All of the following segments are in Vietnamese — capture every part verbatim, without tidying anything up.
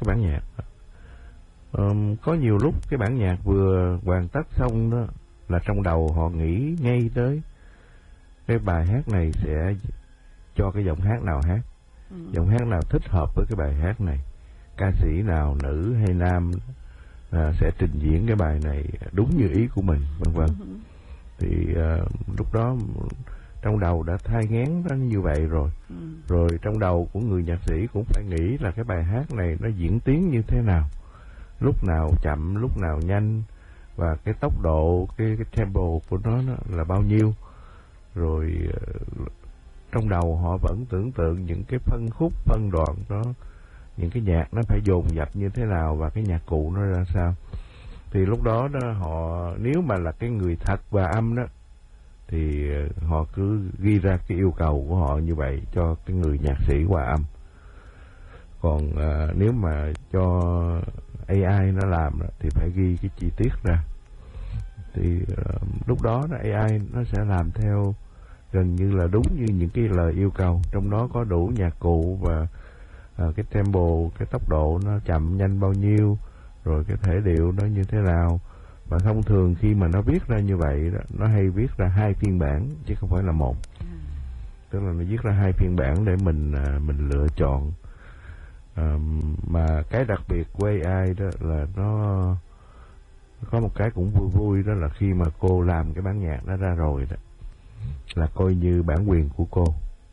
cái bản nhạc. Um, có nhiều lúc cái bản nhạc vừa hoàn tất xong đó là trong đầu họ nghĩ ngay tới cái bài hát này sẽ cho cái giọng hát nào hát, ừ. giọng hát nào thích hợp với cái bài hát này, ca sĩ nào nữ hay nam à, sẽ trình diễn cái bài này đúng như ý của mình, vân vân. Ừ. Thì à, lúc đó trong đầu đã thai nghén nó như vậy rồi. Ừ. Rồi trong đầu của người nhạc sĩ cũng phải nghĩ là cái bài hát này nó diễn tiến như thế nào, lúc nào chậm, lúc nào nhanh, và cái tốc độ, cái, cái tempo của nó, nó là bao nhiêu. Rồi trong đầu họ vẫn tưởng tượng những cái phân khúc, phân đoạn đó, những cái nhạc nó phải dồn dập như thế nào và cái nhạc cụ nó ra sao. Thì lúc đó đó họ, nếu mà là cái người thật và âm đó, thì họ cứ ghi ra cái yêu cầu của họ như vậy cho cái người nhạc sĩ hòa âm. Còn à, nếu mà cho a i nó làm đó, thì phải ghi cái chi tiết ra. Thì uh, lúc đó nó a i nó sẽ làm theo gần như là đúng như những cái lời yêu cầu, trong đó có đủ nhạc cụ và uh, cái tempo, cái tốc độ nó chậm nhanh bao nhiêu, rồi cái thể điệu nó như thế nào. Và thông thường khi mà nó viết ra như vậy đó, nó hay viết ra hai phiên bản chứ không phải là một. Ừ. Tức là nó viết ra hai phiên bản để mình uh, mình lựa chọn. Uh, mà cái đặc biệt của a i đó là nó có một cái cũng vui vui, đó là khi mà cô làm cái bản nhạc nó ra rồi đó, là coi như bản quyền của cô.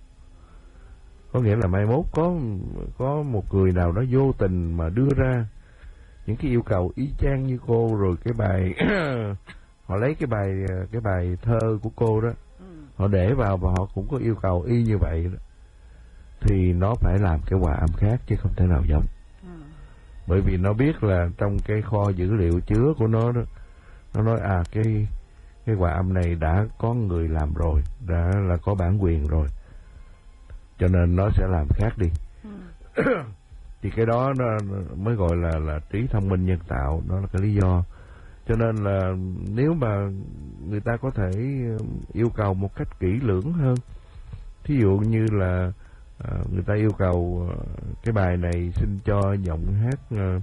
Có nghĩa là mai mốt có có một người nào đó vô tình mà đưa ra những cái yêu cầu y chang như cô, rồi cái bài họ lấy cái bài cái bài thơ của cô đó, họ để vào và họ cũng có yêu cầu y như vậy đó, thì nó phải làm cái hòa âm khác chứ không thể nào giống. Bởi vì nó biết là trong cái kho dữ liệu chứa của nó đó, nó nói à cái cái hòa âm này đã có người làm rồi, đã là có bản quyền rồi, cho nên nó sẽ làm khác đi. Ừ. Thì cái đó nó mới gọi là là trí thông minh nhân tạo, đó là cái lý do. Cho nên là nếu mà người ta có thể yêu cầu một cách kỹ lưỡng hơn, thí dụ như là À, người ta yêu cầu uh, cái bài này xin cho giọng hát uh,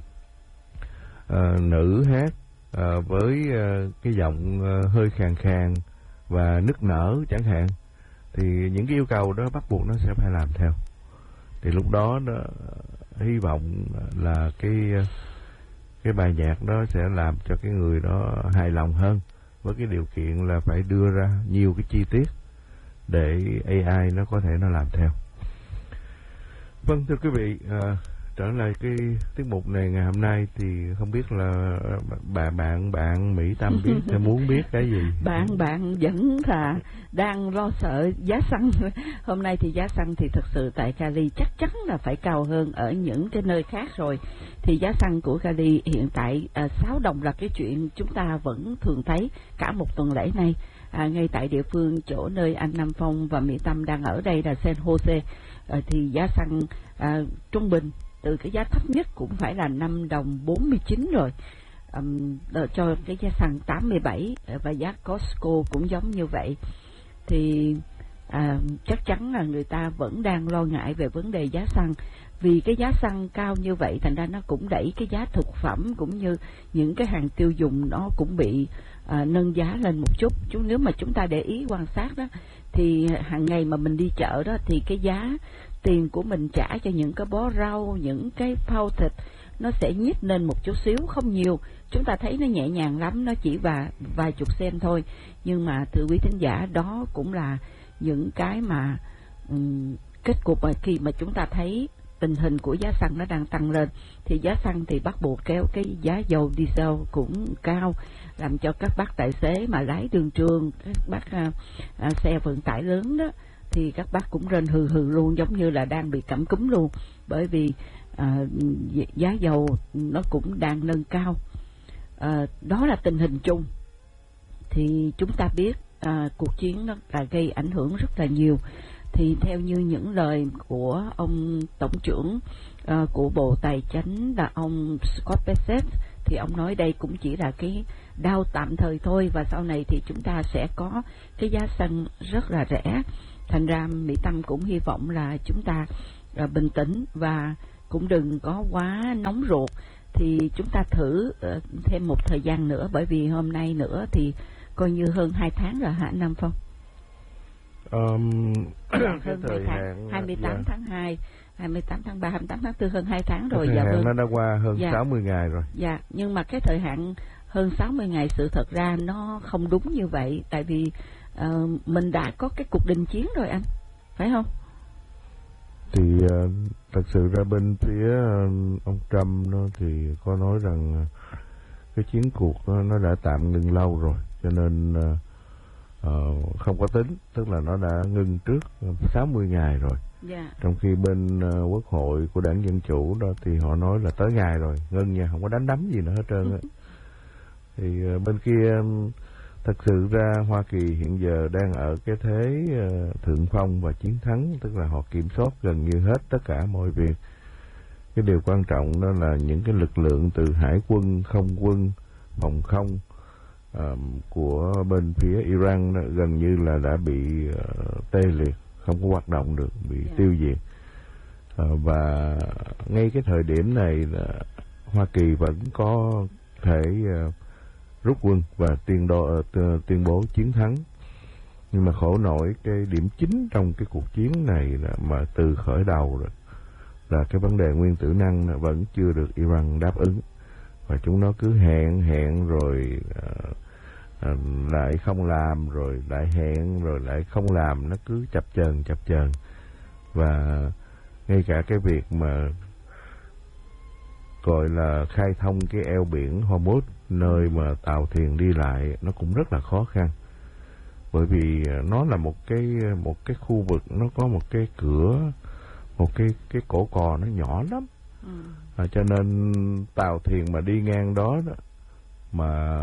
uh, nữ hát uh, với uh, cái giọng uh, hơi khàn khàn và nức nở chẳng hạn, thì những cái yêu cầu đó bắt buộc nó sẽ phải làm theo. Thì lúc đó nó hy vọng là cái uh, cái bài nhạc đó sẽ làm cho cái người đó hài lòng hơn, với cái điều kiện là phải đưa ra nhiều cái chi tiết để a i nó có thể nó làm theo. Vâng, thưa quý vị, à, trở lại cái tiết mục này ngày hôm nay thì không biết là bạn bạn bạn Mỹ Tâm biết sẽ muốn biết cái gì? Bạn bạn vẫn là đang lo sợ giá xăng. Hôm nay thì giá xăng thì thực sự tại Cali chắc chắn là phải cao hơn ở những cái nơi khác rồi. Thì giá xăng của Cali hiện tại à, sáu đồng là cái chuyện chúng ta vẫn thường thấy cả một tuần lễ nay. À, ngay tại địa phương chỗ nơi anh Nam Phong và Mỹ Tâm đang ở đây là San Jose, à, thì giá xăng à, trung bình từ cái giá thấp nhất cũng phải là năm đồng bốn mươi chín rồi, um, cho cái giá xăng tám mươi bảy, và giá Costco cũng giống như vậy. Thì à, chắc chắn là người ta vẫn đang lo ngại về vấn đề giá xăng. Vì cái giá xăng cao như vậy thành ra nó cũng đẩy cái giá thực phẩm cũng như những cái hàng tiêu dùng nó cũng bị à, nâng giá lên một chút. Chứ nếu mà chúng ta để ý quan sát đó, thì hàng ngày mà mình đi chợ đó, thì cái giá tiền của mình trả cho những cái bó rau, những cái phao thịt nó sẽ nhích lên một chút xíu, không nhiều. Chúng ta thấy nó nhẹ nhàng lắm, nó chỉ và vài chục sen thôi. Nhưng mà thưa quý thính giả, đó cũng là những cái mà um, kết cục mà khi mà chúng ta thấy tình hình của giá xăng nó đang tăng lên, thì giá xăng thì bắt buộc kéo cái giá dầu diesel cũng cao, làm cho các bác tài xế mà lái đường trường, các bác à, à, xe vận tải lớn đó, thì các bác cũng rên hừ hừ luôn, giống như là đang bị cảm cúm luôn, bởi vì à, giá dầu nó cũng đang nâng cao. À, đó là tình hình chung. Thì chúng ta biết à, cuộc chiến nó là gây ảnh hưởng rất là nhiều. Thì theo như những lời của ông Tổng trưởng uh, của Bộ Tài chính là ông Scott Bessent, thì ông nói đây cũng chỉ là cái đao tạm thời thôi, và sau này thì chúng ta sẽ có cái giá xăng rất là rẻ. Thành ra Mỹ Tâm cũng hy vọng là chúng ta uh, bình tĩnh và cũng đừng có quá nóng ruột. Thì chúng ta thử uh, thêm một thời gian nữa, bởi vì hôm nay nữa thì coi như hơn hai tháng rồi hả anh Nam Phong? Um, dạ, hơn thời hạn hai mươi tám dạ. tháng hai, hai mươi tám tháng ba, hai mươi tám tháng tư, hơn hai tháng rồi. Thời dạ, hạn vâng. nó đã qua hơn dạ. sáu mươi ngày rồi. Dạ, nhưng mà cái thời hạn hơn sáu mươi ngày sự thật ra nó không đúng như vậy, tại vì uh, mình đã có cái cuộc đình chiến rồi anh, phải không? Thì uh, thật sự ra bên phía uh, ông Trump nó thì có nói rằng uh, cái chiến cuộc nó, nó đã tạm ngừng lâu rồi, cho nên uh, uh, không có tính, tức là nó đã ngưng trước sáu mươi ngày rồi. Yeah. Trong khi bên uh, quốc hội của đảng Dân Chủ đó thì họ nói là tới ngày rồi, ngưng nha, không có đánh đấm gì nữa hết trơn á. Thì uh, bên kia um, thật sự ra Hoa Kỳ hiện giờ đang ở cái thế uh, thượng phong và chiến thắng, tức là họ kiểm soát gần như hết tất cả mọi việc. Cái điều quan trọng đó là những cái lực lượng từ hải quân, không quân, phòng không uh, của bên phía Iran đó, gần như là đã bị uh, tê liệt, không có hoạt động được, bị yeah. tiêu diệt. Uh, và ngay cái thời điểm này là Hoa Kỳ vẫn có thể uh, rút quân và tuyên, đo, uh, tuyên bố chiến thắng. Nhưng mà khổ nổi cái điểm chính trong cái cuộc chiến này là mà từ khởi đầu rồi là cái vấn đề nguyên tử năng vẫn chưa được Iran đáp ứng, và chúng nó cứ hẹn hẹn rồi uh, uh, lại không làm, rồi lại hẹn rồi lại không làm, nó cứ chập chờn chập chờn. Và ngay cả cái việc mà gọi là khai thông cái eo biển Hormuz, nơi mà tàu thuyền đi lại, nó cũng rất là khó khăn, bởi vì nó là một cái một cái khu vực, nó có một cái cửa, một cái cái cổ cò nó nhỏ lắm. Ừ. À, cho nên tàu thuyền mà đi ngang đó, đó mà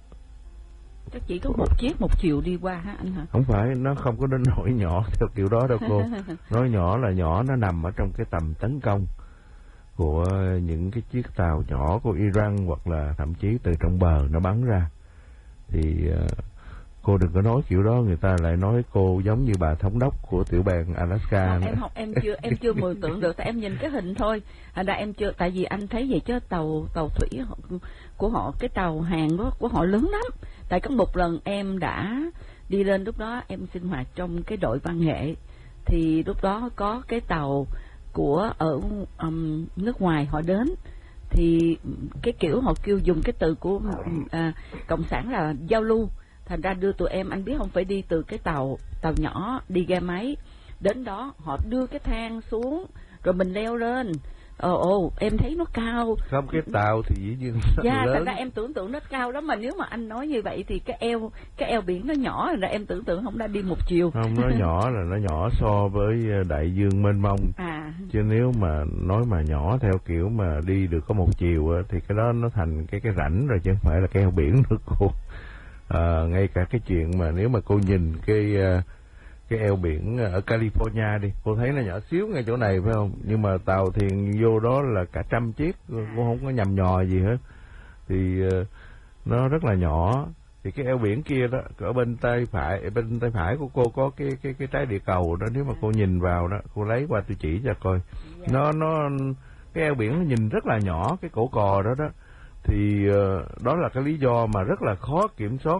chắc chỉ có một chiếc một chiều đi qua hả anh hả? Không phải, nó không có đến nỗi nhỏ theo kiểu đó đâu cô. Nói nhỏ là nhỏ, nó nằm ở trong cái tầm tấn công của những cái chiếc tàu nhỏ của Iran, hoặc là thậm chí từ trong bờ nó bắn ra. Thì uh, cô đừng có nói kiểu đó, người ta lại nói cô giống như bà thống đốc của tiểu bang Alaska. Không, em học em chưa em chưa mường tượng được, tại em nhìn cái hình thôi. Thành ra em chưa, tại vì anh thấy vậy chứ tàu tàu thủy họ, của họ, cái tàu hàng đó của họ lớn lắm. Tại có một lần em đã đi lên, lúc đó em sinh hoạt trong cái đội văn nghệ, thì lúc đó có cái tàu của ở um, nước ngoài họ đến, thì cái kiểu họ kêu dùng cái từ của à, cộng sản là giao lưu. Thành ra đưa tụi em, anh biết không, phải đi từ cái tàu tàu nhỏ đi ghe máy đến đó, họ đưa cái thang xuống rồi mình leo lên. Ồ ồ em thấy nó cao. Không, cái tàu thì dĩ nhiên nó dạ, lớn. Thành ra em tưởng tượng nó cao lắm, mà nếu mà anh nói như vậy thì cái eo cái eo biển nó nhỏ, rồi em tưởng tượng không đã đi một chiều. Không, nó nhỏ là nó nhỏ so với đại dương mênh mông. À. Chứ nếu mà nói mà nhỏ theo kiểu mà đi được có một chiều thì cái đó nó thành cái cái rãnh rồi, chứ không phải là cái eo biển nữa cô. À, ngay cả cái chuyện mà nếu mà cô nhìn cái cái eo biển ở California đi, cô thấy nó nhỏ xíu ngay chỗ này phải không? Nhưng mà tàu thuyền vô đó là cả trăm chiếc, cô không có nhầm nhò gì hết. Thì uh, nó rất là nhỏ. Thì cái eo biển kia đó, ở bên tay phải, bên tay phải của cô có cái cái cái trái địa cầu đó, nếu mà cô nhìn vào đó, cô lấy qua tôi chỉ cho coi. Nó nó cái eo biển nó nhìn rất là nhỏ, cái cổ cò đó đó. Thì uh, đó là cái lý do mà rất là khó kiểm soát.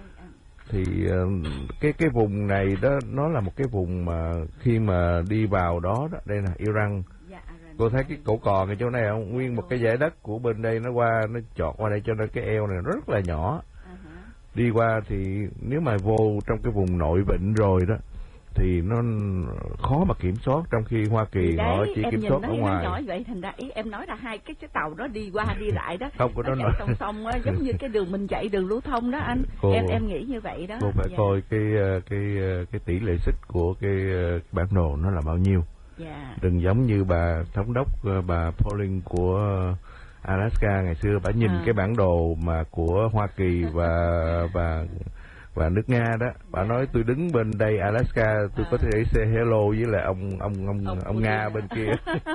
Thì uh, cái cái vùng này đó, nó là một cái vùng mà khi mà đi vào đó, đó đây là Iran. Cô thấy cái cổ cò cái chỗ này không? Nguyên một cái dải đất của bên đây nó qua, nó chọt qua đây, cho nên cái eo này rất là nhỏ. Đi qua thì nếu mà vô trong cái vùng nội vịnh rồi đó thì nó khó mà kiểm soát, trong khi Hoa Kỳ đấy, họ chỉ kiểm soát ở ngoài. Nhỏ vậy, thành ra ý em nói là hai cái cái tàu đó đi qua đi lại đó, không có đó chạy song song á, giống như cái đường mình chạy đường lưu thông đó anh. Cô, em em nghĩ như vậy đó. Cô phải dạ. coi cái cái cái tỷ lệ xích của cái, cái bản đồ nó là bao nhiêu. Dạ. Đừng giống như bà thống đốc bà Pauling của Alaska ngày xưa, bà nhìn à. cái bản đồ mà của Hoa Kỳ và và Và nước Nga đó, bà nói tôi đứng bên đây Alaska, tôi à. có thể say hello với lại ông ông ông ông, ông Nga bên kia.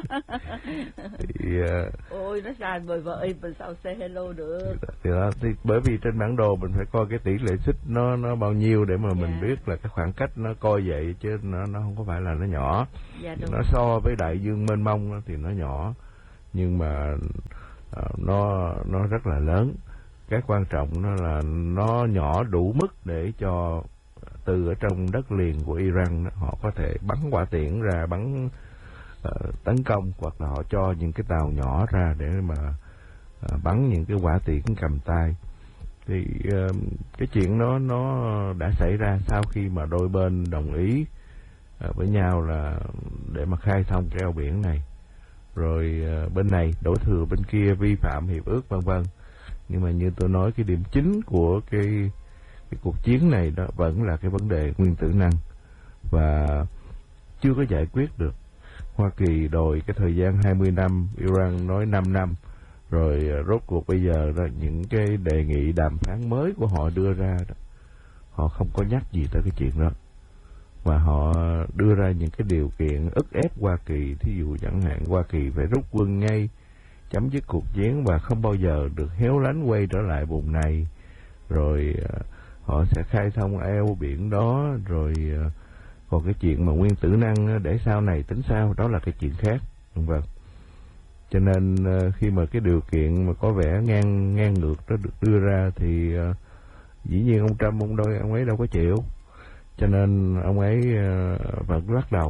thì, uh, Ôi nó sai bời vợi, mình sao say hello được. Thì, đó, thì bởi vì trên bản đồ mình phải coi cái tỷ lệ xích nó nó bao nhiêu để mà yeah. mình biết là cái khoảng cách nó coi vậy, chứ nó nó không có phải là nó nhỏ. Yeah, nó so với đại dương mênh mông thì nó nhỏ, nhưng mà uh, nó nó rất là lớn. Cái quan trọng nó là nó nhỏ đủ mức để cho từ ở trong đất liền của Iran đó, họ có thể bắn hỏa tiễn ra, bắn uh, tấn công, hoặc là họ cho những cái tàu nhỏ ra để mà uh, bắn những cái hỏa tiễn cầm tay. Thì uh, cái chuyện đó nó đã xảy ra sau khi mà đôi bên đồng ý uh, với nhau là để mà khai thông cái eo biển này, rồi uh, bên này đổ thừa bên kia vi phạm hiệp ước vân vân. Nhưng mà như tôi nói, cái điểm chính của cái, cái cuộc chiến này đó vẫn là cái vấn đề nguyên tử năng, và chưa có giải quyết được. Hoa Kỳ đòi cái thời gian hai mươi năm, Iran nói năm năm, rồi rốt cuộc bây giờ đó, những cái đề nghị đàm phán mới của họ đưa ra đó, họ không có nhắc gì tới cái chuyện đó, và họ đưa ra những cái điều kiện ức ép Hoa Kỳ. Thí dụ chẳng hạn Hoa Kỳ phải rút quân ngay, chấm dứt cuộc chiến và không bao giờ được héo lánh quay trở lại vùng này, rồi uh, họ sẽ khai thông eo biển đó, rồi uh, còn cái chuyện mà nguyên tử năng để sau này tính sao, đó là cái chuyện khác, vâng. Cho nên uh, khi mà cái điều kiện mà có vẻ ngang ngang ngược đó được đưa ra thì uh, dĩ nhiên ông Trump ông đôi ông ấy đâu có chịu, cho nên ông ấy uh, vẫn lắc đầu.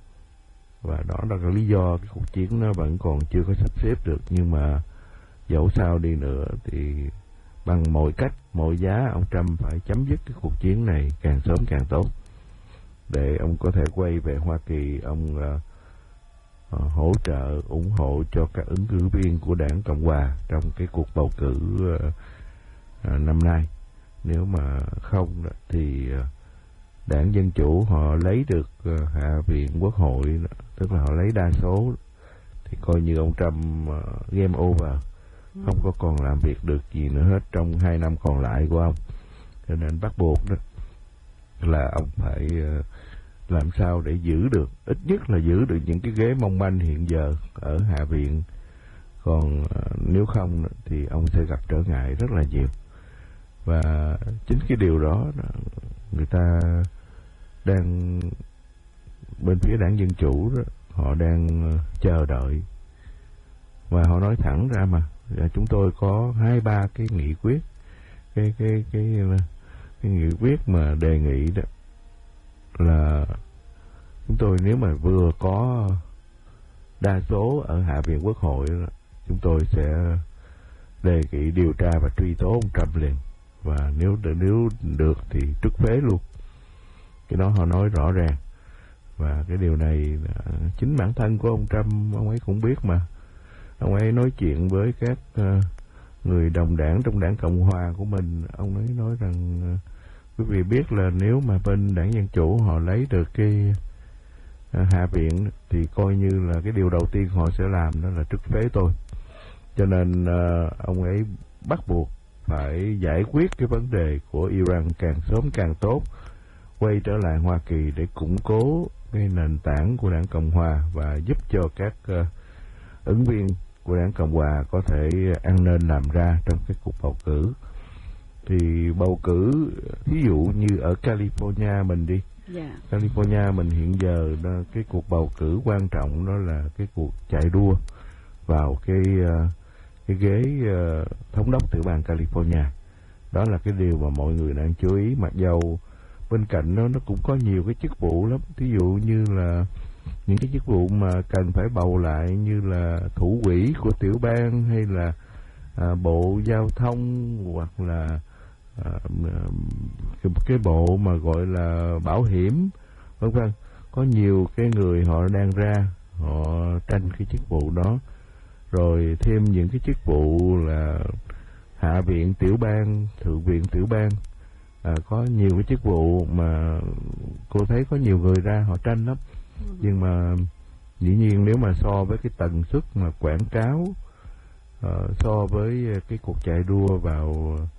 Và đó là cái lý do cái cuộc chiến nó vẫn còn chưa có sắp xếp được. Nhưng mà dẫu sao đi nữa thì bằng mọi cách, mọi giá, ông Trump phải chấm dứt cái cuộc chiến này càng sớm càng tốt, để ông có thể quay về Hoa Kỳ, ông uh, uh, hỗ trợ, ủng hộ cho các ứng cử viên của đảng Cộng Hòa trong cái cuộc bầu cử uh, uh, năm nay. Nếu mà không thì uh, đảng Dân Chủ họ lấy được uh, Hạ viện Quốc hội, tức là họ lấy đa số, thì coi như ông Trump uh, game over, ừ. không có còn làm việc được gì nữa hết trong hai năm còn lại của ông. Cho nên bắt buộc đó là ông phải uh, làm sao để giữ được, ít nhất là giữ được những cái ghế mong manh hiện giờ ở Hạ viện. Còn uh, nếu không thì ông sẽ gặp trở ngại rất là nhiều. Và chính cái điều đó người ta đang, bên phía đảng Dân Chủ đó, họ đang chờ đợi, và họ nói thẳng ra mà là chúng tôi có hai ba cái nghị quyết, cái cái cái cái nghị quyết mà đề nghị đó là chúng tôi nếu mà vừa có đa số ở Hạ viện Quốc hội đó, chúng tôi sẽ đề nghị điều tra và truy tố ông Trump liền, và nếu nếu được thì trút phế luôn. Cái đó họ nói rõ ràng. Và cái điều này chính bản thân của ông Trump ông ấy cũng biết mà. Ông ấy nói chuyện với các uh, người đồng đảng trong đảng Cộng Hòa của mình, ông ấy nói rằng uh, quý vị biết là nếu mà bên đảng Dân Chủ họ lấy được cái uh, Hạ viện thì coi như là cái điều đầu tiên họ sẽ làm đó là trút phế tôi. Cho nên uh, ông ấy bắt buộc phải giải quyết cái vấn đề của Iran càng sớm càng tốt, quay trở lại Hoa Kỳ để củng cố cái nền tảng của đảng Cộng Hòa và giúp cho các uh, ứng viên của đảng Cộng Hòa có thể ăn nên làm ra trong cái cuộc bầu cử. Thì bầu cử, ví dụ như ở California mình đi, yeah. California mình hiện giờ đó, cái cuộc bầu cử quan trọng đó là cái cuộc chạy đua vào cái uh, cái ghế uh, thống đốc tiểu bang California. Đó là cái điều mà mọi người đang chú ý, mặc dầu bên cạnh nó nó cũng có nhiều cái chức vụ lắm. Ví dụ như là những cái chức vụ mà cần phải bầu lại, như là thủ quỹ của tiểu bang, hay là à, bộ giao thông, hoặc là à, cái, cái bộ mà gọi là bảo hiểm, vân vân. Có nhiều cái người họ đang ra họ tranh cái chức vụ đó. Rồi thêm những cái chức vụ là hạ viện tiểu bang, thượng viện tiểu bang. À, có nhiều cái chức vụ mà cô thấy có nhiều người ra họ tranh lắm. Ừ. Nhưng mà dĩ nhiên nếu mà so với cái tần suất mà quảng cáo, uh, so với cái cuộc chạy đua vào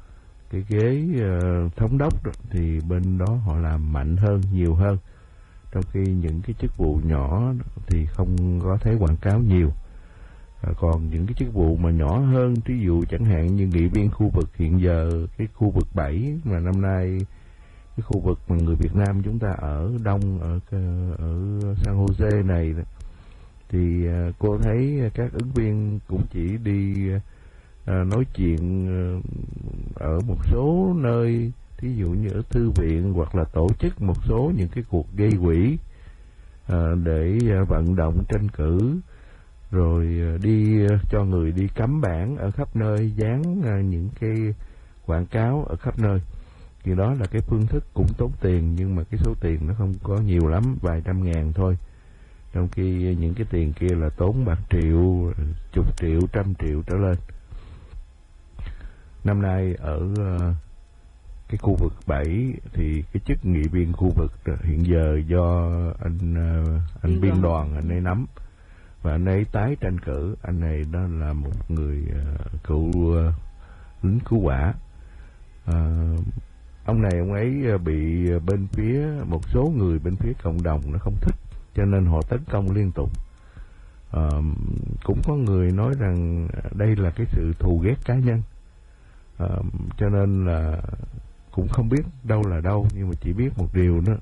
cái ghế uh, thống đốc đó, thì bên đó họ làm mạnh hơn, nhiều hơn, trong khi những cái chức vụ nhỏ thì không có thấy quảng cáo nhiều. À, còn những cái chức vụ mà nhỏ hơn, ví dụ chẳng hạn như nghị viên khu vực, hiện giờ cái khu vực bảy mà năm nay cái khu vực mà người Việt Nam chúng ta ở đông ở ở San Jose này đó, thì uh, cô thấy các ứng viên cũng chỉ đi uh, nói chuyện uh, ở một số nơi, thí dụ như ở thư viện, hoặc là tổ chức một số những cái cuộc gây quỹ uh, để uh, vận động tranh cử, rồi uh, đi uh, cho người đi cắm bảng ở khắp nơi, dán uh, những cái quảng cáo ở khắp nơi. Thì đó là cái phương thức cũng tốn tiền, nhưng mà cái số tiền nó không có nhiều lắm, vài trăm ngàn thôi. Trong khi những cái tiền kia là tốn bạc triệu, chục triệu, trăm triệu trở lên. Năm nay ở uh, cái khu vực bảy thì cái chức nghị viên khu vực hiện giờ do anh uh, anh biên đoàn anh ấy nắm, và anh ấy tái tranh cử. Anh này đó là một người uh, cựu uh, lính cứu hỏa. Uh, ông này ông ấy bị bên phía một số người bên phía cộng đồng nó không thích, cho nên họ tấn công liên tục. Uh, cũng có người nói rằng đây là cái sự thù ghét cá nhân, uh, cho nên là cũng không biết đâu là đâu, nhưng mà chỉ biết một điều nữa,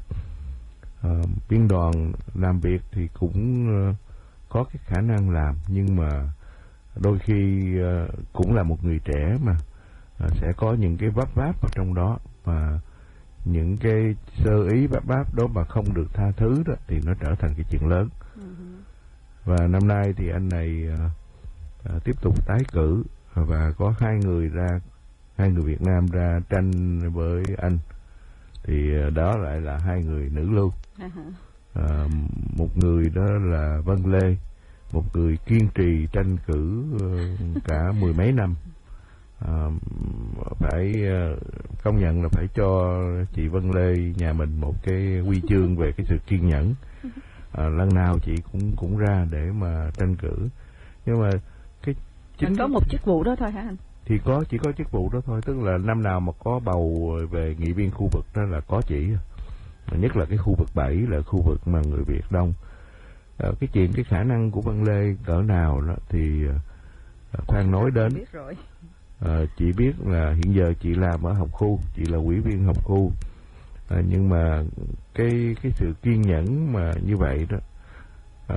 uh, biên đoàn làm việc thì cũng uh, có cái khả năng làm, nhưng mà đôi khi uh, cũng là một người trẻ mà uh, sẽ có những cái vấp váp ở trong đó, và những cái sơ ý vấp váp đó mà không được tha thứ đó thì nó trở thành cái chuyện lớn. Uh-huh. Và năm nay thì anh này uh, uh, tiếp tục tái cử, và có hai người ra, hai người Việt Nam ra tranh với anh, thì uh, đó lại là hai người nữ lưu. Uh-huh. uh, một người đó là Vân Lê, một người kiên trì tranh cử uh, cả mười mấy năm. À, phải uh, công nhận là phải cho chị Vân Lê nhà mình một cái huy chương về cái sự kiên nhẫn. À, lần nào chị cũng cũng ra để mà tranh cử, nhưng mà cái chính có một chức vụ đó thôi hả anh? Thì có, chỉ có chức vụ đó thôi, tức là năm nào mà có bầu về nghị viên khu vực đó là có chị, nhất là cái khu vực bảy là khu vực mà người Việt đông. À, cái chuyện cái khả năng của Vân Lê cỡ nào đó thì uh, khoan nói đến. Biết rồi. À, chị biết là hiện giờ chị làm ở học khu, chị là ủy viên học khu, à, nhưng mà cái cái sự kiên nhẫn mà như vậy đó, à,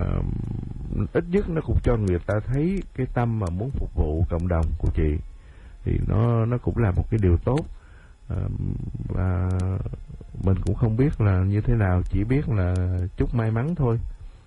ít nhất nó cũng cho người ta thấy cái tâm mà muốn phục vụ cộng đồng của chị, thì nó nó cũng là một cái điều tốt. À, và mình cũng không biết là như thế nào, chỉ biết là chúc may mắn thôi.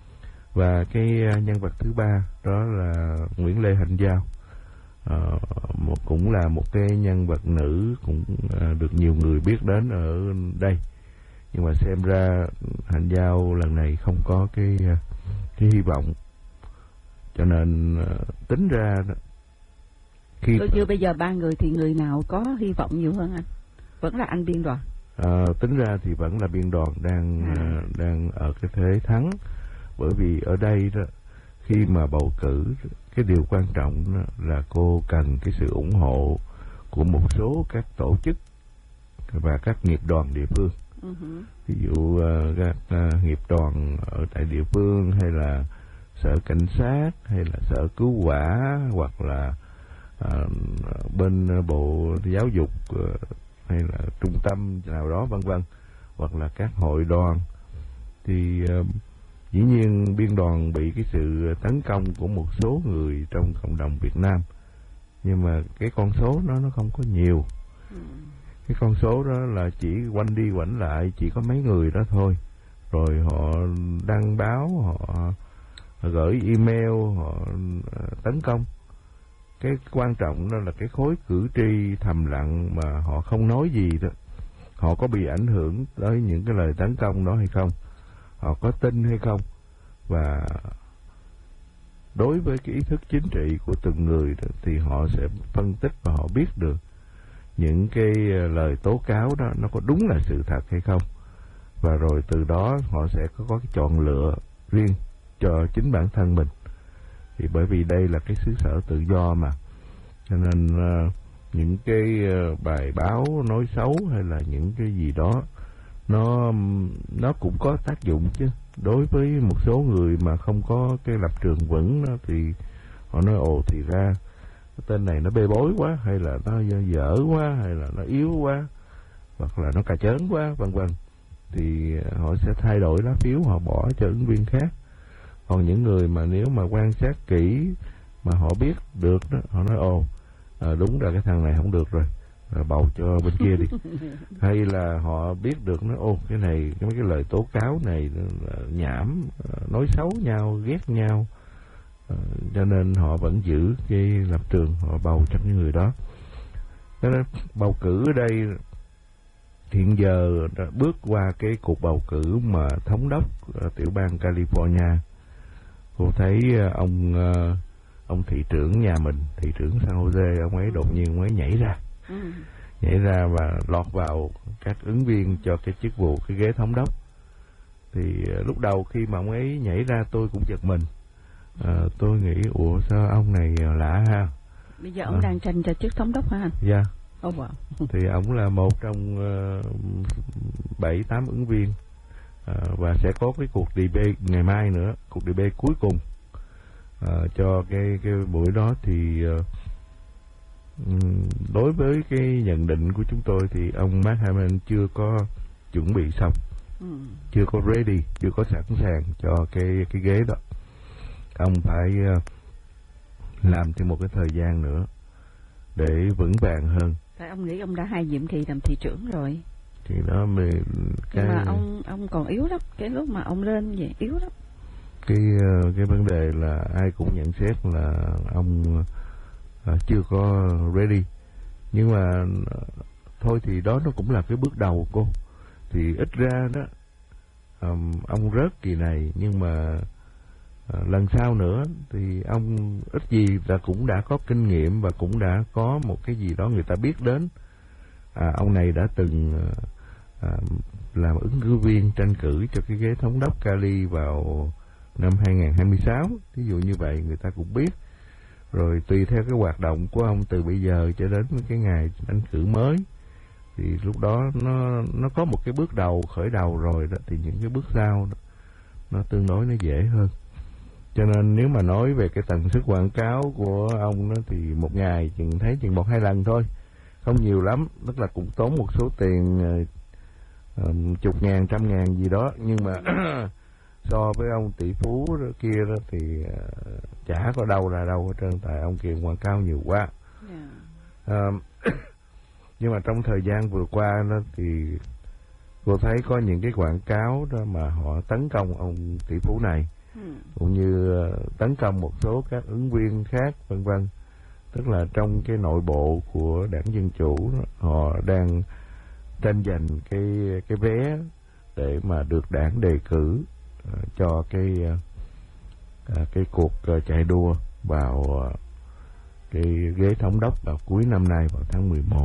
Và cái nhân vật thứ ba đó là Nguyễn Lê Hạnh Giao. Uh, một, cũng là một cái nhân vật nữ cũng uh, được nhiều người biết đến ở đây, nhưng mà xem ra Hạnh Giao lần này không có cái uh, cái hy vọng, cho nên uh, tính ra khi Tôi chưa bây giờ ba người thì người nào có hy vọng nhiều hơn anh? Vẫn là anh biên đoàn. Uh, tính ra thì vẫn là biên đoàn đang à. uh, đang ở cái thế thắng, bởi vì ở đây đó, khi mà bầu cử, cái điều quan trọng là cô cần cái sự ủng hộ của một số các tổ chức và các nghiệp đoàn địa phương. Uh-huh. Ví dụ uh, các uh, nghiệp đoàn ở tại địa phương, hay là sở cảnh sát, hay là sở cứu hỏa, hoặc là uh, bên bộ giáo dục, uh, hay là trung tâm nào đó vân vân, hoặc là các hội đoàn. Thì uh, dĩ nhiên biên đoàn bị cái sự tấn công của một số người trong cộng đồng Việt Nam, nhưng mà cái con số nó nó không có nhiều. Ừ. Cái con số đó là chỉ quanh đi quẩn lại chỉ có mấy người đó thôi, rồi họ đăng báo, họ gửi email, họ tấn công. Cái quan trọng đó là cái khối cử tri thầm lặng mà họ không nói gì đó, họ có bị ảnh hưởng tới những cái lời tấn công đó hay không, họ có tin hay không. Và đối với cái ý thức chính trị của từng người đó, thì họ sẽ phân tích và họ biết được những cái lời tố cáo đó nó có đúng là sự thật hay không, và rồi từ đó họ sẽ có, có cái chọn lựa riêng cho chính bản thân mình. Thì bởi vì đây là cái xứ sở tự do mà, cho nên uh, những cái bài báo nói xấu hay là những cái gì đó, nó nó cũng có tác dụng chứ. Đối với một số người mà không có cái lập trường vững đó, thì họ nói ồ thì ra cái tên này nó bê bối quá, hay là nó dở quá, hay là nó yếu quá, hoặc là nó cà chớn quá, vân vân, thì họ sẽ thay đổi lá phiếu, họ bỏ cho ứng viên khác. Còn những người mà nếu mà quan sát kỹ mà họ biết được đó, họ nói ồ à, đúng là cái thằng này không được rồi, à, bầu cho bên kia đi. Hay là họ biết được nó ô cái này cái mấy cái lời tố cáo này nhảm, nói xấu nhau, ghét nhau, à, cho nên họ vẫn giữ cái lập trường, họ bầu cho những người đó. Cho nên bầu cử ở đây hiện giờ đã bước qua cái cuộc bầu cử mà thống đốc tiểu bang California. Cô thấy ông ông thị trưởng nhà mình, thị trưởng San Jose, ông ấy đột nhiên ông ấy nhảy ra, ừ. nhảy ra và lọt vào các ứng viên cho cái chức vụ cái ghế thống đốc. Thì lúc đầu khi mà ông ấy nhảy ra tôi cũng giật mình, à, tôi nghĩ ủa sao ông này lạ ha. Bây giờ ông à. đang tranh cho chức thống đốc hả anh? Dạ. Yeah. Oh, wow. Thì ông là một trong bảy uh, tám ứng viên, uh, và sẽ có cái cuộc debate ngày mai nữa, cuộc debate cuối cùng uh, cho cái cái buổi đó. Thì uh, đối với cái nhận định của chúng tôi thì ông Mark Harmon chưa có chuẩn bị xong, ừ. chưa có ready, chưa có sẵn sàng cho cái cái ghế đó. Ông phải uh, làm thêm một cái thời gian nữa để vững vàng hơn. Tại ông nghĩ ông đã hai nhiệm kỳ làm thị trưởng rồi. Thì đó mình cái nhưng mà ông ông còn yếu lắm, cái lúc mà ông lên vậy yếu lắm. Cái cái vấn đề là ai cũng nhận xét là ông uh, chưa có ready. Nhưng mà uh, thôi thì đó nó cũng là cái bước đầu cô. Thì ít ra đó um, ông rớt kỳ này, nhưng mà uh, lần sau nữa thì ông ít gì là cũng đã có kinh nghiệm và cũng đã có một cái gì đó người ta biết đến. À, ông này đã từng uh, uh, làm ứng cử viên tranh cử cho cái ghế thống đốc Cali vào năm hai nghìn không trăm hai mươi sáu, ví dụ như vậy người ta cũng biết. Rồi tùy theo cái hoạt động của ông từ bây giờ cho đến cái ngày tranh cử mới, thì lúc đó nó nó có một cái bước đầu khởi đầu rồi đó, thì những cái bước sau đó, nó tương đối nó dễ hơn. Cho nên nếu mà nói về cái tần suất quảng cáo của ông đó, thì một ngày chừng thấy chừng một hai lần thôi, không nhiều lắm, tức là cũng tốn một số tiền uh, chục ngàn, trăm ngàn gì đó, nhưng mà so với ông tỷ phú đó kia đó thì uh, chả có đâu là đâu hết trơn, tại ông kia quảng cáo nhiều quá. Yeah. Uh, nhưng mà trong thời gian vừa qua đó thì cô thấy có những cái quảng cáo đó mà họ tấn công ông tỷ phú này, ừ. cũng như uh, tấn công một số các ứng viên khác, vân vân. Tức là trong cái nội bộ của đảng Dân Chủ đó, họ đang tranh giành cái cái vé để mà được đảng đề cử uh, cho cái uh, cái cuộc uh, chạy đua vào uh, cái ghế thống đốc vào cuối năm nay, vào tháng mười một.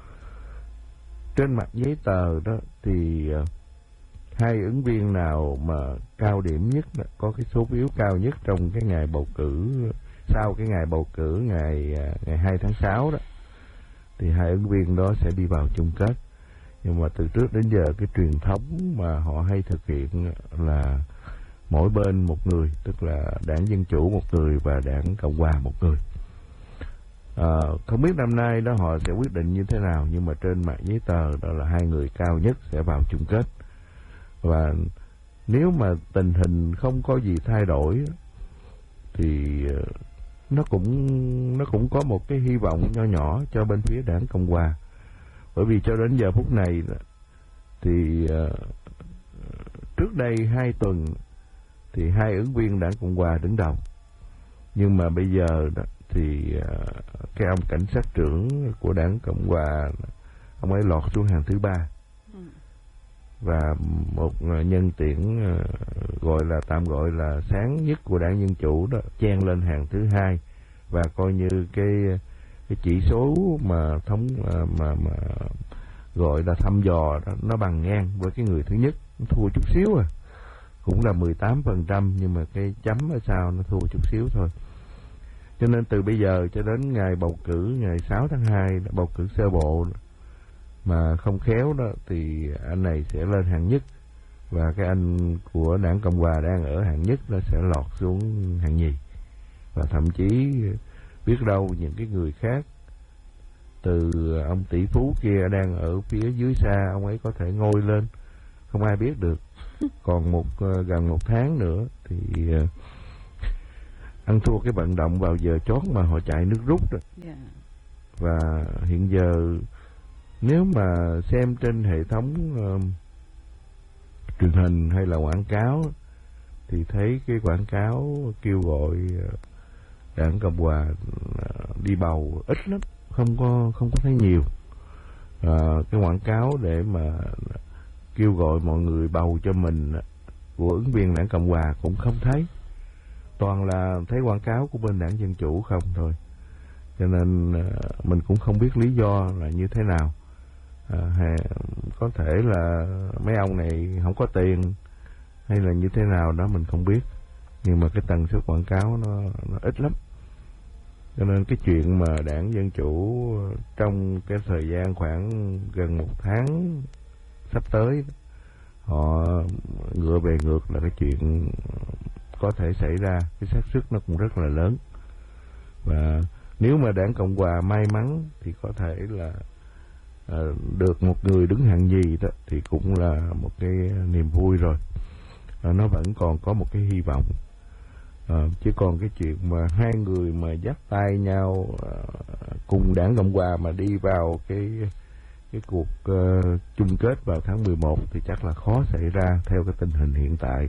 Trên mặt giấy tờ đó thì uh, hai ứng viên nào mà cao điểm nhất, có cái số phiếu cao nhất trong cái ngày bầu cử, sau cái ngày bầu cử ngày ngày hai tháng sáu đó, thì hai ứng viên đó sẽ đi vào chung kết. Nhưng mà từ trước đến giờ cái truyền thống mà họ hay thực hiện là mỗi bên một người, tức là đảng Dân Chủ một người và đảng Cộng Hòa một người. À, không biết năm nay đó họ sẽ quyết định như thế nào, nhưng mà trên mặt giấy tờ đó là hai người cao nhất sẽ vào chung kết. Và nếu mà tình hình không có gì thay đổi thì nó cũng nó cũng có một cái hy vọng nho nhỏ cho bên phía đảng Cộng Hòa. Bởi vì cho đến giờ phút này thì uh, trước đây hai tuần thì hai ứng viên đảng Cộng Hòa đứng đầu, nhưng mà bây giờ đó, thì uh, cái ông cảnh sát trưởng của đảng Cộng Hòa, ông ấy lọt xuống hàng thứ ba, ừ. và một nhân tuyển uh, gọi là tạm gọi là sáng nhất của đảng Dân Chủ đó chen lên hàng thứ hai, và coi như cái cái chỉ số mà thống mà mà, mà gọi là thăm dò đó, nó bằng ngang với cái người thứ nhất, nó thua chút xíu à, cũng là mười tám phần trăm, nhưng mà cái chấm ở sau nó thua chút xíu thôi. Cho nên từ bây giờ cho đến ngày bầu cử ngày sáu tháng hai, bầu cử sơ bộ mà không khéo đó thì anh này sẽ lên hạng nhất, và cái anh của đảng Cộng hòa đang ở hạng nhất nó sẽ lọt xuống hạng nhì. Và thậm chí biết đâu những cái người khác, từ ông tỷ phú kia đang ở phía dưới xa, ông ấy có thể ngôi lên, không ai biết được. Còn một gần một tháng nữa thì ăn thua cái vận động vào giờ chót mà họ chạy nước rút rồi. Yeah. Và hiện giờ nếu mà xem trên hệ thống uh, truyền hình hay là quảng cáo thì thấy cái quảng cáo kêu gọi đảng Cộng hòa đi bầu ít lắm, không có không có thấy nhiều. À, cái quảng cáo để mà kêu gọi mọi người bầu cho mình của ứng viên đảng Cộng hòa cũng không thấy, toàn là thấy quảng cáo của bên đảng Dân Chủ không thôi. Cho nên mình cũng không biết lý do là như thế nào. À, hay, có thể là mấy ông này không có tiền hay là như thế nào đó mình không biết, nhưng mà cái tần suất quảng cáo nó, nó ít lắm. Cho nên cái chuyện mà đảng Dân Chủ trong cái thời gian khoảng gần một tháng sắp tới họ ngựa về ngược là cái chuyện có thể xảy ra, cái xác suất nó cũng rất là lớn. Và nếu mà đảng Cộng hòa may mắn thì có thể là à, được một người đứng hạng nhì đó thì cũng là một cái niềm vui rồi. À, nó vẫn còn có một cái hy vọng. À, chứ còn cái chuyện mà hai người mà dắt tay nhau à, cùng đảng Cộng hòa mà đi vào cái cái cuộc uh, chung kết vào tháng mười một thì chắc là khó xảy ra theo cái tình hình hiện tại.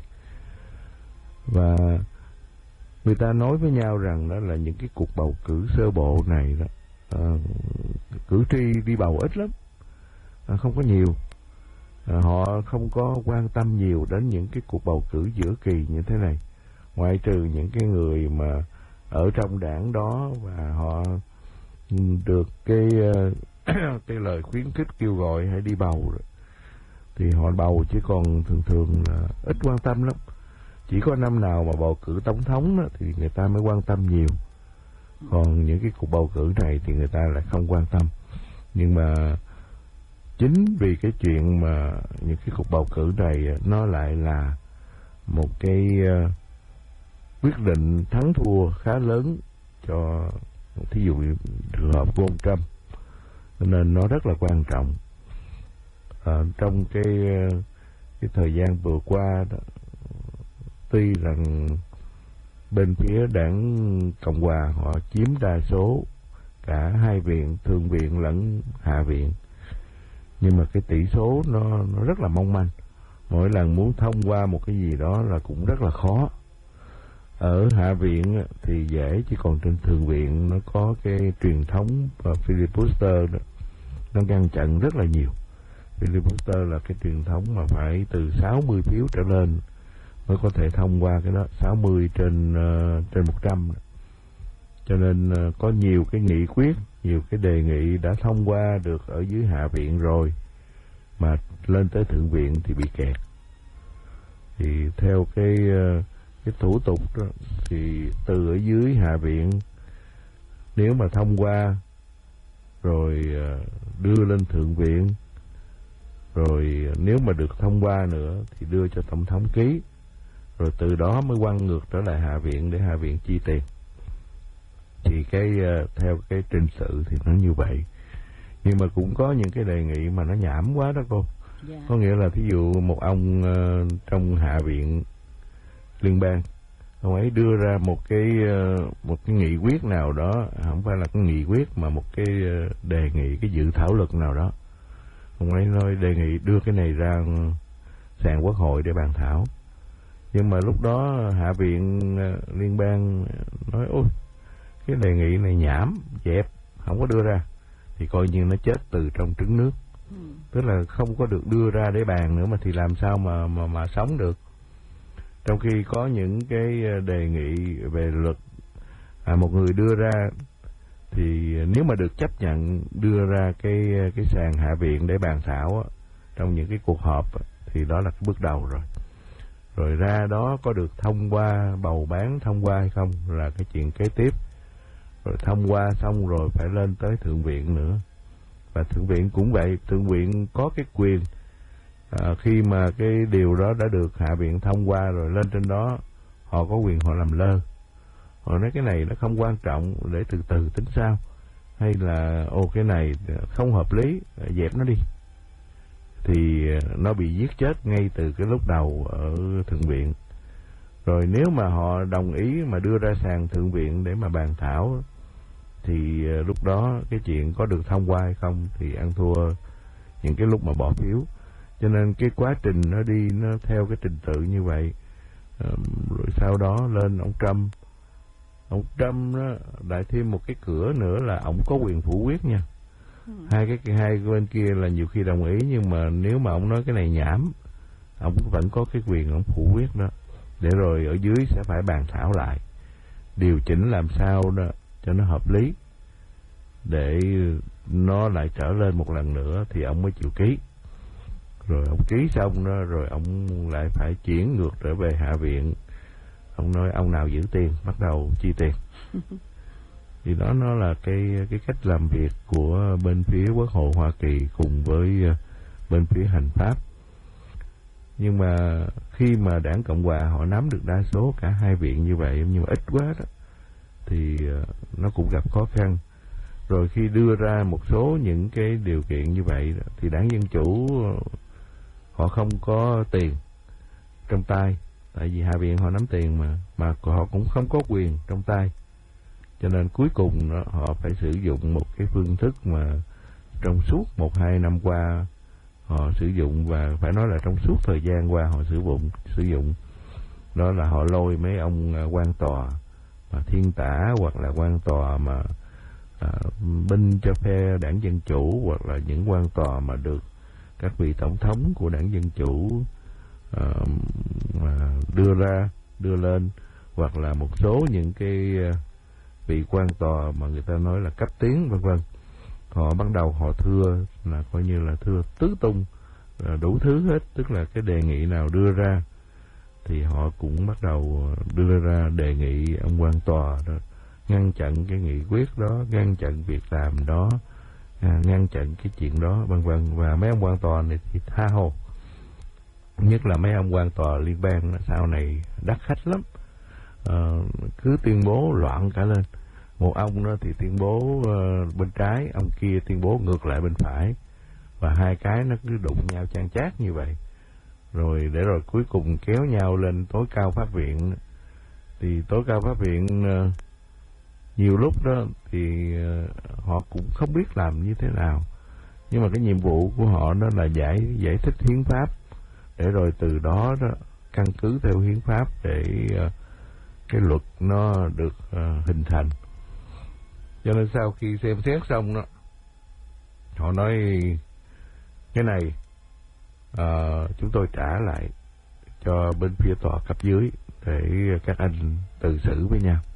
Và người ta nói với nhau rằng đó là những cái cuộc bầu cử sơ bộ này đó, uh, cử tri đi bầu ít lắm, uh, không có nhiều. Uh, họ không có quan tâm nhiều đến những cái cuộc bầu cử giữa kỳ như thế này, ngoại trừ những cái người mà ở trong đảng đó và họ được cái uh, cái lời khuyến khích kêu gọi hãy đi bầu rồi, thì họ bầu, chứ còn thường thường là ít quan tâm lắm. Chỉ có năm nào mà bầu cử tổng thống đó, thì người ta mới quan tâm nhiều. Còn những cái cuộc bầu cử này thì người ta lại không quan tâm. Nhưng mà chính vì cái chuyện mà những cái cuộc bầu cử này nó lại là một cái uh, quyết định thắng thua khá lớn cho, thí dụ trường hợp của ông Trump, nên nó rất là quan trọng. À, trong cái cái thời gian vừa qua đó, tuy rằng bên phía đảng Cộng hòa họ chiếm đa số cả hai viện, thượng viện lẫn hạ viện, nhưng mà cái tỷ số nó nó rất là mong manh. Mỗi lần muốn thông qua một cái gì đó là cũng rất là khó. Ở hạ viện thì dễ, chứ còn trên thượng viện nó có cái truyền thống filibuster đó, nó ngăn chặn rất là nhiều. Filibuster là cái truyền thống mà phải từ sáu mươi phiếu trở lên mới có thể thông qua cái đó, sáu mươi trên uh, trên một trăm. Cho nên uh, có nhiều cái nghị quyết, nhiều cái đề nghị đã thông qua được ở dưới hạ viện rồi, mà lên tới thượng viện thì bị kẹt. Thì theo cái uh, cái thủ tục đó, thì từ ở dưới hạ viện nếu mà thông qua rồi uh, đưa lên thượng viện, rồi nếu mà được thông qua nữa thì đưa cho tổng thống ký, rồi từ đó mới quăng ngược trở lại hạ viện để hạ viện chi tiền. Thì cái uh, theo cái trình tự thì nó như vậy. Nhưng mà cũng có những cái đề nghị mà nó nhảm quá đó cô. Yeah. Có nghĩa là thí dụ một ông uh, trong hạ viện liên bang, ông ấy đưa ra một cái uh, một cái nghị quyết nào đó, không phải là cái nghị quyết mà một cái uh, đề nghị, cái dự thảo luật nào đó. Ông ấy nói đề nghị đưa cái này ra sàn quốc hội để bàn thảo. Nhưng mà lúc đó hạ viện uh, liên bang nói ôi cái đề nghị này nhảm, dẹp, không có đưa ra, thì coi như nó chết từ trong trứng nước. Ừ. Tức là không có được đưa ra để bàn nữa, mà thì làm sao mà mà mà sống được. Trong khi có những cái đề nghị về luật à, một người đưa ra, thì nếu mà được chấp nhận đưa ra cái cái sàn hạ viện để bàn thảo á, trong những cái cuộc họp á, thì đó là cái bước đầu rồi. Rồi ra đó có được thông qua, bầu bán thông qua hay không là cái chuyện kế tiếp. rồi thông qua xong rồi phải lên tới Thượng viện nữa. Và Thượng viện cũng vậy, Thượng viện có cái quyền à, khi mà cái điều đó đã được Hạ viện thông qua rồi lên trên đó họ có quyền họ làm lơ. Họ nói cái này nó không quan trọng, để từ từ tính sao, hay là ô cái này không hợp lý, dẹp nó đi, thì nó bị giết chết ngay từ cái lúc đầu ở Thượng viện. Rồi nếu mà họ đồng ý mà đưa ra sàn Thượng viện để mà bàn thảo, thì lúc đó cái chuyện có được thông qua hay không thì ăn thua những cái lúc mà bỏ phiếu. Cho nên cái quá trình nó đi nó theo cái trình tự như vậy. Rồi sau đó lên ông Trump. Ông Trump nó lại thêm một cái cửa nữa là ông có quyền phủ quyết nha. Ừ. Hai cái hai bên kia là nhiều khi đồng ý, nhưng mà nếu mà ông nói cái này nhảm, ông vẫn có cái quyền ông phủ quyết đó. Để rồi ở dưới sẽ phải bàn thảo lại, điều chỉnh làm sao đó cho nó hợp lý, để nó lại trở lên một lần nữa thì ông mới chịu ký. Rồi ông ký xong đó, rồi ông lại phải chuyển ngược trở về Hạ viện. Ông nói ông nào giữ tiền bắt đầu chi tiền. Thì đó nó là cái cái cách làm việc của bên phía Quốc hội Hoa Kỳ cùng với bên phía hành pháp. Nhưng mà khi mà đảng Cộng hòa họ nắm được đa số cả hai viện như vậy, nhưng mà ít quá đó, thì nó cũng gặp khó khăn. Rồi khi đưa ra một số những cái điều kiện như vậy thì đảng Dân Chủ họ không có tiền trong tay, tại vì Hạ viện họ nắm tiền mà mà họ cũng không có quyền trong tay. Cho nên cuối cùng đó, họ phải sử dụng một cái phương thức mà trong suốt một hai năm qua họ sử dụng, và phải nói là trong suốt thời gian qua họ sử dụng sử dụng đó là họ lôi mấy ông quan tòa mà thiên tả, hoặc là quan tòa mà à, binh cho phe đảng Dân Chủ, hoặc là những quan tòa mà được các vị tổng thống của đảng Dân Chủ à, mà đưa ra đưa lên, hoặc là một số những cái vị quan tòa mà người ta nói là cấp tiến vân vân. Họ bắt đầu họ thưa, là coi như là thưa tứ tung, đủ thứ hết, tức là cái đề nghị nào đưa ra thì họ cũng bắt đầu đưa ra đề nghị ông quan tòa đó ngăn chặn cái nghị quyết đó, ngăn chặn việc làm đó, à, ngăn chặn cái chuyện đó vân vân. Và mấy ông quan tòa này thì tha hồ, nhất là mấy ông quan tòa liên bang sau này đắt khách lắm, à, cứ tuyên bố loạn cả lên. Một ông đó thì tuyên bố uh, bên trái, ông kia tuyên bố ngược lại bên phải, và hai cái nó cứ đụng nhau chan chát như vậy. Rồi để rồi cuối cùng kéo nhau lên tối cao pháp viện. Thì tối cao pháp viện uh, nhiều lúc đó thì uh, họ cũng không biết làm như thế nào, nhưng mà cái nhiệm vụ của họ đó là giải giải thích hiến pháp, để rồi từ đó đó căn cứ theo hiến pháp để uh, cái luật nó được uh, hình thành. Cho nên sau khi xem xét xong đó, họ nói cái này uh, chúng tôi trả lại cho bên phía tòa cấp dưới để các anh tự xử với nhau.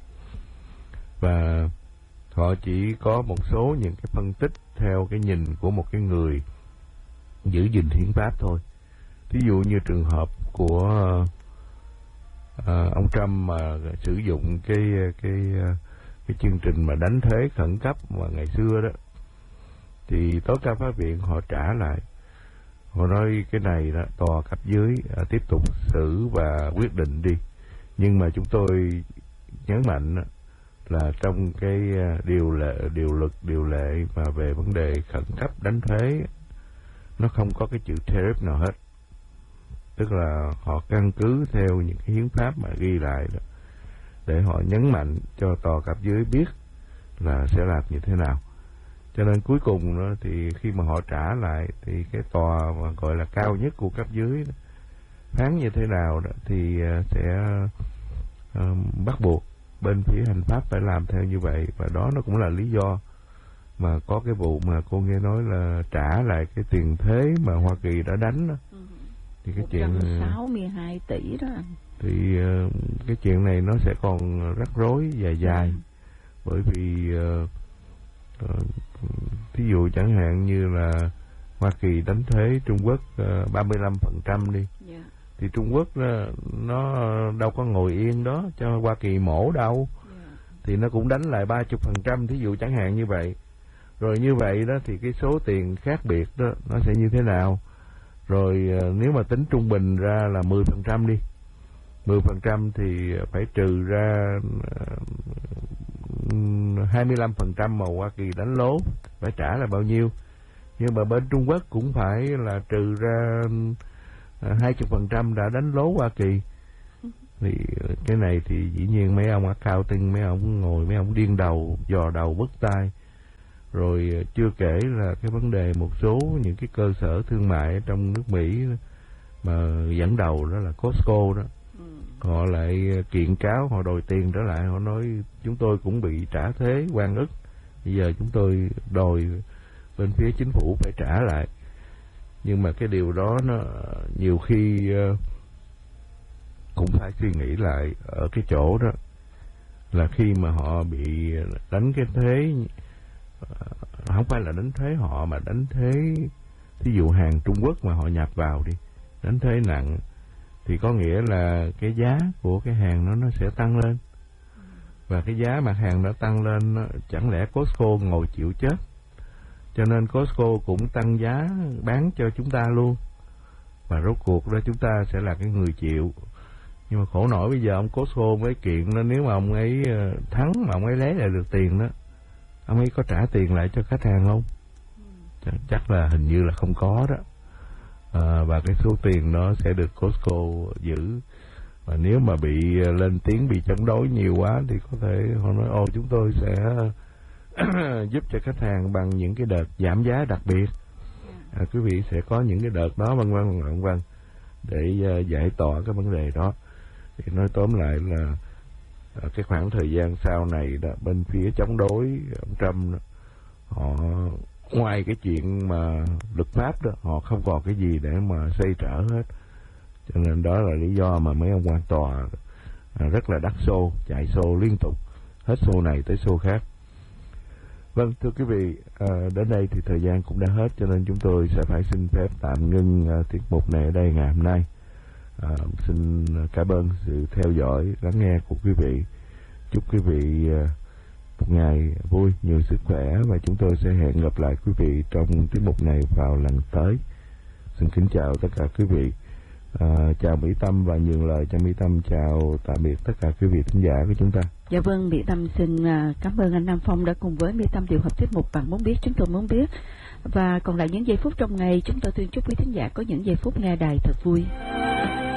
Và họ chỉ có một số những cái phân tích theo cái nhìn của một cái người giữ gìn hiến pháp thôi. Ví dụ như trường hợp của uh, ông Trump mà sử dụng cái cái cái chương trình mà đánh thuế khẩn cấp mà ngày xưa đó, thì tối cao pháp viện họ trả lại. Họ nói cái này đó tòa cấp dưới à, tiếp tục xử và quyết định đi. Nhưng mà chúng tôi nhấn mạnh đó, là trong cái điều lệ, điều luật, điều lệ mà về vấn đề khẩn cấp đánh thuế, nó không có cái chữ tariff nào hết. Tức là họ căn cứ theo những cái hiến pháp mà ghi lại đó, để họ nhấn mạnh cho tòa cấp dưới biết là sẽ làm như thế nào. Cho nên cuối cùng đó, thì khi mà họ trả lại thì cái tòa mà gọi là cao nhất của cấp dưới đó, phán như thế nào đó, thì sẽ uh, bắt buộc bên phía hành pháp phải làm theo như vậy. Và đó nó cũng là lý do mà có cái vụ mà cô nghe nói là trả lại cái tiền thuế mà Hoa Kỳ đã đánh đó. Ừ. Thì cái chuyện một trăm sáu mươi hai tỷ đó. Thì uh, cái chuyện này nó sẽ còn rắc rối dài dài. Ừ. Bởi vì uh, uh, thí dụ chẳng hạn như là Hoa Kỳ đánh thuế Trung Quốc uh, ba mươi lăm phần trăm đi. Yeah. Thì Trung Quốc uh, nó đâu có ngồi yên đó cho Hoa Kỳ mổ đâu. Yeah. thì nó cũng đánh lại ba mươi phần trăm, thí dụ chẳng hạn như vậy. Rồi như vậy đó thì cái số tiền khác biệt đó nó sẽ như thế nào? Rồi nếu mà tính trung bình ra là mười phần trăm đi, mười phần trăm thì phải trừ ra hai mươi lăm phần trăm mà Hoa Kỳ đánh lố, phải trả là bao nhiêu? Nhưng mà bên Trung Quốc cũng phải là trừ ra hai mươi phần trăm đã đánh lố Hoa Kỳ. Thì cái này thì dĩ nhiên mấy ông accounting, mấy ông ngồi, mấy ông điên đầu, dò đầu bứt tai. Rồi chưa kể là cái vấn đề một số những cái cơ sở thương mại trong nước Mỹ mà dẫn đầu đó là Costco đó. Ừ. Họ lại kiện cáo, họ đòi tiền trở lại, họ nói chúng tôi cũng bị trả thuế oan ức. Bây giờ chúng tôi đòi bên phía chính phủ phải trả lại. Nhưng mà cái điều đó nó nhiều khi uh, cũng phải suy nghĩ lại ở cái chỗ đó là khi mà họ bị đánh cái thuế, không phải là đánh thuế họ mà đánh thuế, ví dụ hàng Trung Quốc mà họ nhập vào đi, đánh thuế nặng, thì có nghĩa là cái giá của cái hàng đó nó sẽ tăng lên. Và cái giá mặt hàng nó tăng lên, chẳng lẽ Costco ngồi chịu chết? Cho nên Costco cũng tăng giá bán cho chúng ta luôn. Và rốt cuộc đó chúng ta sẽ là cái người chịu. Nhưng mà khổ nổi bây giờ ông Costco mới kiện nó, nếu mà ông ấy thắng mà ông ấy lấy lại được tiền đó, ông ấy có trả tiền lại cho khách hàng không? Chắc, chắc là hình như là không có đó. À, và cái số tiền đó sẽ được Costco giữ. Và nếu mà bị lên tiếng, bị chống đối nhiều quá thì có thể họ nói ô chúng tôi sẽ giúp cho khách hàng bằng những cái đợt giảm giá đặc biệt. À, quý vị sẽ có những cái đợt đó vân vân vân vân để uh, giải tỏa cái vấn đề đó. Thì nói tóm lại là uh, cái khoảng thời gian sau này đó, bên phía chống đối ông Trump đó, họ ngoài cái chuyện mà luật pháp đó, họ không còn cái gì để mà xoay trở hết. Cho nên đó là lý do mà mấy ông quan tòa uh, rất là đắt xô, chạy xô liên tục, hết xô này tới xô khác. Vâng, thưa quý vị, à, đến đây thì thời gian cũng đã hết, cho nên chúng tôi sẽ phải xin phép tạm ngưng à, tiết mục này ở đây ngày hôm nay. À, xin cảm ơn sự theo dõi, lắng nghe của quý vị. Chúc quý vị à, một ngày vui, nhiều sức khỏe, và chúng tôi sẽ hẹn gặp lại quý vị trong tiết mục này vào lần tới. Xin kính chào tất cả quý vị. À, chào Mỹ Tâm và nhường lời cho Mỹ Tâm chào tạm biệt tất cả quý vị thính giả của chúng ta. Dạ vâng, Mỹ Tâm xin cảm ơn anh Nam Phong đã cùng với Mỹ Tâm điều hợp tiết mục Bạn Muốn Biết Chúng Tôi Muốn Biết. Và còn lại những giây phút trong ngày, chúng tôi tuyên chúc quý thính giả có những giây phút nghe đài thật vui.